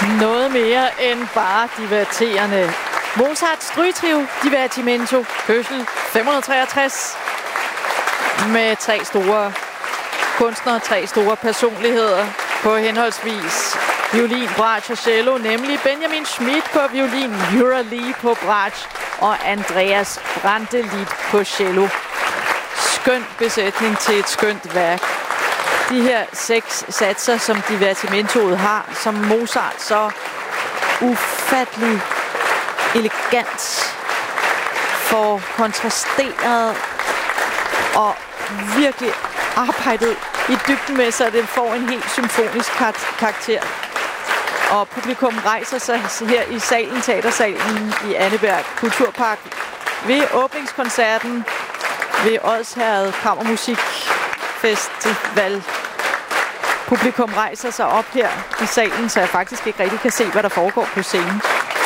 Noget mere end bare diverterende. Mozarts strygetrio, Divertimento, fødsel 563. Med 3 store kunstnere, 3 store personligheder på henholdsvis violin, bratsch og cello, nemlig Benjamin Schmidt på violin, Jura Lee på bratsch og Andreas Brantelid på cello. Skøn besætning til et skønt værk. De her 6 satser, som Divertimentoet har, som Mozart så ufattelig elegant får kontrasteret og virkelig arbejdet i dybden med, så det får en helt symfonisk karakter. Og publikum rejser sig her i salen, teatersalen i Anneberg Kulturpark ved åbningskoncerten ved Odsherred Kammermusikfestival. Publikum rejser sig op her i salen, så jeg faktisk ikke rigtig kan se, hvad der foregår på scenen.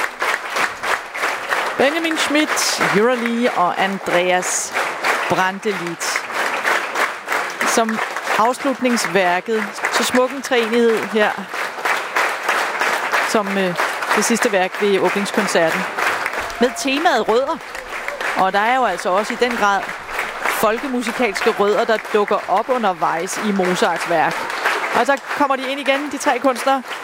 Benjamin Schmidt, Jura Lee og Andreas Brantelid. Som afslutningsværket, så smuk en treenighed her, som det sidste værk ved åbningskoncerten. Med temaet rødder. Og der er jo altså også i den grad folkemusikalske rødder, der dukker op undervejs i Mozarts værk. Og så kommer de ind igen, de 3 kunstnere,